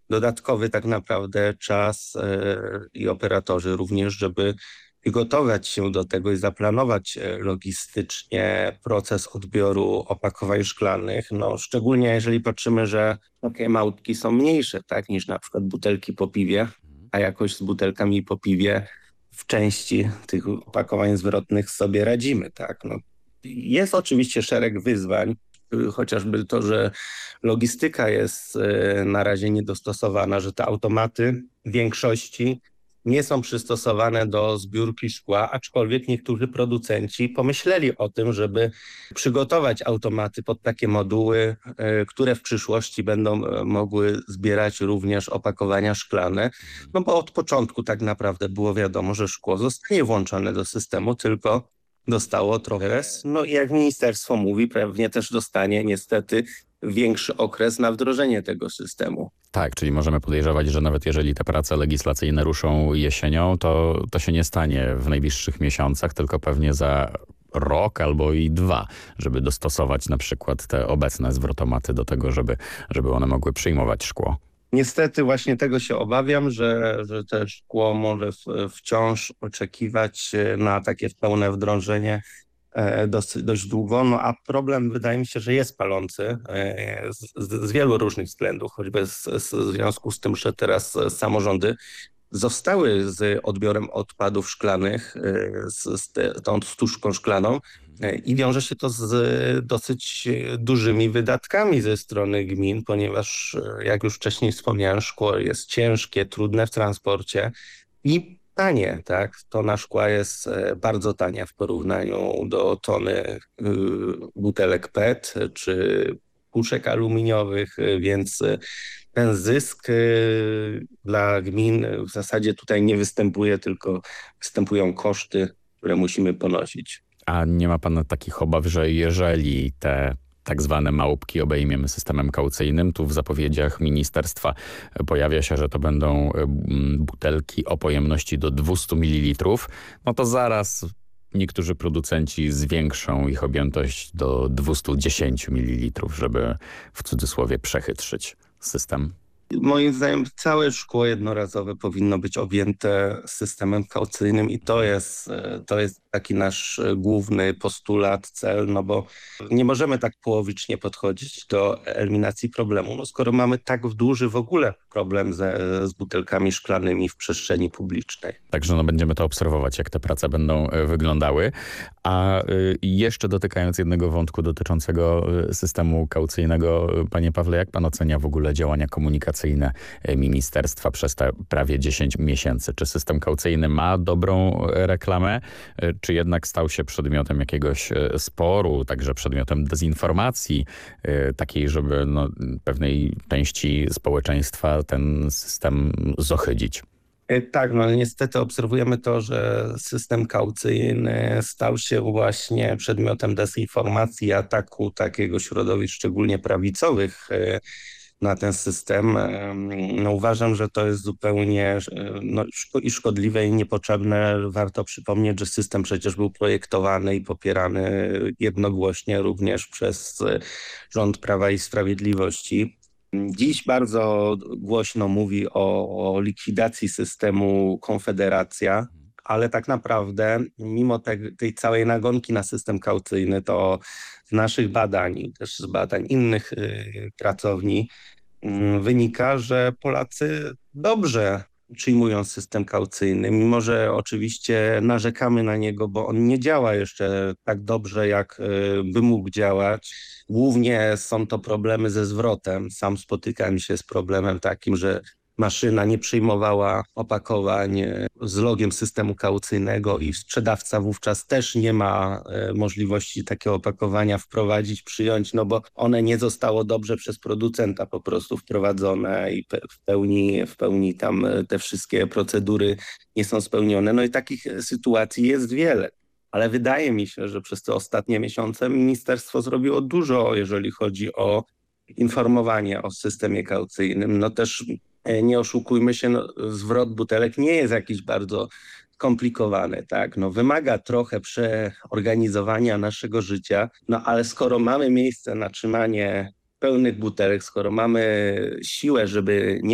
dodatkowy tak naprawdę czas i operatorzy również, żeby przygotować się do tego i zaplanować logistycznie proces odbioru opakowań szklanych. No, szczególnie jeżeli patrzymy, że takie małpki są mniejsze, tak, niż na przykład butelki po piwie, a jakoś z butelkami po piwie w części tych opakowań zwrotnych sobie radzimy, tak. No, jest oczywiście szereg wyzwań, chociażby to, że logistyka jest na razie niedostosowana, że te automaty w większości nie są przystosowane do zbiórki szkła, aczkolwiek niektórzy producenci pomyśleli o tym, żeby przygotować automaty pod takie moduły, które w przyszłości będą mogły zbierać również opakowania szklane. No bo od początku tak naprawdę było wiadomo, że szkło zostanie włączone do systemu, tylko dostało trochę. No i jak ministerstwo mówi, pewnie też dostanie niestety większy okres na wdrożenie tego systemu. Tak, czyli możemy podejrzewać, że nawet jeżeli te prace legislacyjne ruszą jesienią, to się nie stanie w najbliższych miesiącach, tylko pewnie za rok albo i 2, żeby dostosować na przykład te obecne zwrotomaty do tego, żeby one mogły przyjmować szkło. Niestety właśnie tego się obawiam, że te szkło może wciąż oczekiwać na takie pełne wdrożenie dość długo, no a problem wydaje mi się, że jest palący z wielu różnych względów, choćby w związku z tym, że teraz samorządy zostały z odbiorem odpadów szklanych, z tą sztuczką szklaną i wiąże się to z dosyć dużymi wydatkami ze strony gmin, ponieważ jak już wcześniej wspomniałem, szkło jest ciężkie, trudne w transporcie i tanie, tak? Tona szkła jest bardzo tania w porównaniu do tony butelek PET czy puszek aluminiowych, więc ten zysk dla gmin w zasadzie tutaj nie występuje, tylko występują koszty, które musimy ponosić. A nie ma pan takich obaw, że jeżeli te tak zwane małpki obejmiemy systemem kaucyjnym, tu w zapowiedziach ministerstwa pojawia się, że to będą butelki o pojemności do 200 ml, no to zaraz niektórzy producenci zwiększą ich objętość do 210 ml, żeby w cudzysłowie przechytrzyć system. Moim zdaniem całe szkło jednorazowe powinno być objęte systemem kaucyjnym i to jest taki nasz główny postulat, cel, no bo nie możemy tak połowicznie podchodzić do eliminacji problemu, no skoro mamy tak duży w ogóle problem z butelkami szklanymi w przestrzeni publicznej. Także będziemy to obserwować, jak te prace będą wyglądały. A jeszcze dotykając jednego wątku dotyczącego systemu kaucyjnego, panie Pawle, jak pan ocenia w ogóle działania komunikacyjne ministerstwa przez te prawie 10 miesięcy? Czy system kaucyjny ma dobrą reklamę, czy jednak stał się przedmiotem jakiegoś sporu, także przedmiotem dezinformacji, takiej, żeby pewnej części społeczeństwa ten system zohydzić? Tak, no ale niestety obserwujemy to, że system kaucyjny stał się właśnie przedmiotem dezinformacji, ataku takiego środowisk, szczególnie prawicowych, na ten system. No, uważam, że to jest zupełnie i szkodliwe i niepotrzebne. Warto przypomnieć, że system przecież był projektowany i popierany jednogłośnie również przez rząd Prawa i Sprawiedliwości. Dziś bardzo głośno mówi o likwidacji systemu Konfederacja, ale tak naprawdę mimo tej całej nagonki na system kaucyjny, to z naszych badań i też z badań innych pracowni wynika, że Polacy dobrze przyjmują system kaucyjny, mimo że oczywiście narzekamy na niego, bo on nie działa jeszcze tak dobrze, jak by mógł działać. Głównie są to problemy ze zwrotem. Sam spotykałem się z problemem takim, że maszyna nie przyjmowała opakowań z logiem systemu kaucyjnego i sprzedawca wówczas też nie ma możliwości takiego opakowania wprowadzić, przyjąć, no bo one nie zostało dobrze przez producenta po prostu wprowadzone i w pełni tam te wszystkie procedury nie są spełnione. No i takich sytuacji jest wiele. Ale wydaje mi się, że przez te ostatnie miesiące ministerstwo zrobiło dużo, jeżeli chodzi o informowanie o systemie kaucyjnym. No też nie oszukujmy się, zwrot butelek nie jest jakiś bardzo skomplikowany, tak? No, wymaga trochę przeorganizowania naszego życia, no ale skoro mamy miejsce na trzymanie pełnych butelek, skoro mamy siłę, żeby nie